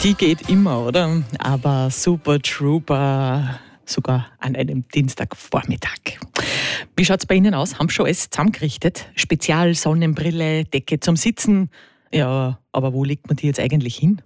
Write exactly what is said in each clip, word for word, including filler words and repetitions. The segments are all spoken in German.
Die geht immer, oder? Aber Super Trooper sogar an einem Dienstagvormittag. Wie schaut es bei Ihnen aus? Haben Sie schon alles zusammengerichtet? Spezial, Sonnenbrille, Decke zum Sitzen. Ja, aber wo legt man die jetzt eigentlich hin?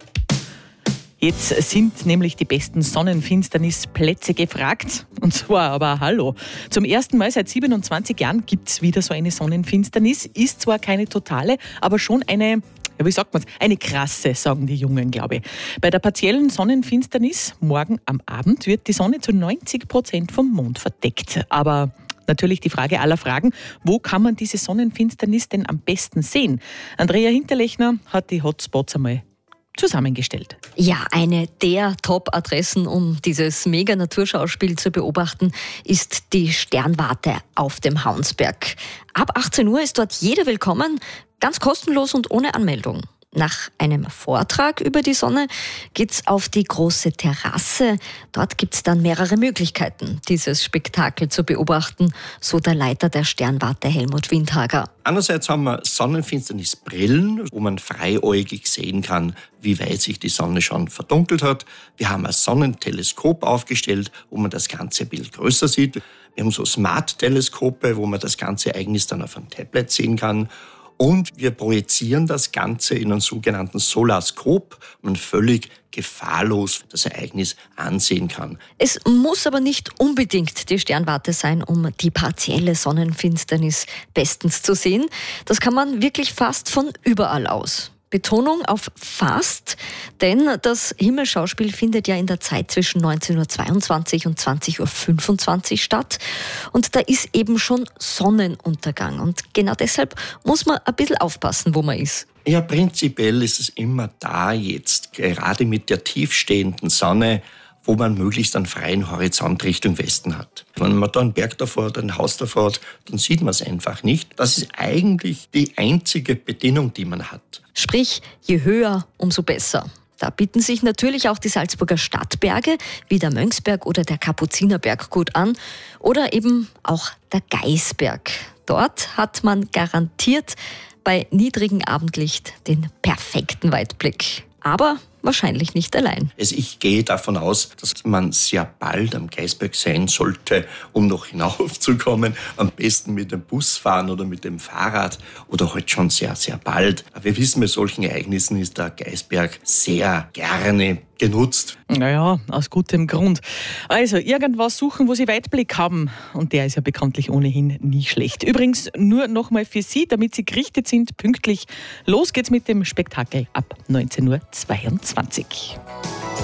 Jetzt sind nämlich die besten Sonnenfinsternisplätze gefragt. Und zwar aber hallo. Zum ersten Mal seit siebenundzwanzig Jahren gibt es wieder so eine Sonnenfinsternis. Ist zwar keine totale, aber schon eine, ja, wie sagt man's, eine krasse, sagen die Jungen, glaube ich. Bei der partiellen Sonnenfinsternis morgen am Abend wird die Sonne zu neunzig Prozent vom Mond verdeckt. Aber natürlich die Frage aller Fragen, wo kann man diese Sonnenfinsternis denn am besten sehen? Andrea Hinterlechner hat die Hotspots einmal zusammengestellt. Ja, eine der Top-Adressen, um dieses Mega-Naturschauspiel zu beobachten, ist die Sternwarte auf dem Haunsberg. Ab achtzehn Uhr ist dort jeder willkommen, ganz kostenlos und ohne Anmeldung. Nach einem Vortrag über die Sonne geht's auf die große Terrasse. Dort gibt's dann mehrere Möglichkeiten, dieses Spektakel zu beobachten, so der Leiter der Sternwarte Helmut Windhager. Einerseits haben wir Sonnenfinsternisbrillen, wo man freiäugig sehen kann, wie weit sich die Sonne schon verdunkelt hat. Wir haben ein Sonnenteleskop aufgestellt, wo man das ganze Bild größer sieht. Wir haben so Smart-Teleskope, wo man das ganze Ereignis dann auf einem Tablet sehen kann. Und wir projizieren das Ganze in einen sogenannten Solarskop, wo man völlig gefahrlos das Ereignis ansehen kann. Es muss aber nicht unbedingt die Sternwarte sein, um die partielle Sonnenfinsternis bestens zu sehen. Das kann man wirklich fast von überall aus. Betonung auf fast, denn das Himmelsschauspiel findet ja in der Zeit zwischen neunzehn Uhr zweiundzwanzig und zwanzig Uhr fünfundzwanzig statt. Und da ist eben schon Sonnenuntergang. Und genau deshalb muss man ein bisschen aufpassen, wo man ist. Ja, prinzipiell ist es immer da jetzt, gerade mit der tiefstehenden Sonne, wo man möglichst einen freien Horizont Richtung Westen hat. Wenn man da einen Berg davor oder ein Haus davor hat, dann sieht man es einfach nicht. Das ist eigentlich die einzige Bedingung, die man hat. Sprich, je höher, umso besser. Da bieten sich natürlich auch die Salzburger Stadtberge, wie der Möngsberg oder der Kapuzinerberg, gut an. Oder eben auch der Gaisberg. Dort hat man garantiert bei niedrigem Abendlicht den perfekten Weitblick. Aber wahrscheinlich nicht allein. Also ich gehe davon aus, dass man sehr bald am Gaisberg sein sollte, um noch hinaufzukommen. Am besten mit dem Bus fahren oder mit dem Fahrrad oder halt schon sehr, sehr bald. Aber wir wissen, bei solchen Ereignissen ist der Gaisberg sehr gerne genutzt. Naja, aus gutem Grund. Also irgendwas suchen, wo Sie Weitblick haben. Und der ist ja bekanntlich ohnehin nie schlecht. Übrigens nur nochmal für Sie, damit Sie gerichtet sind, pünktlich. Los geht's mit dem Spektakel ab neunzehn Uhr zweiundzwanzig.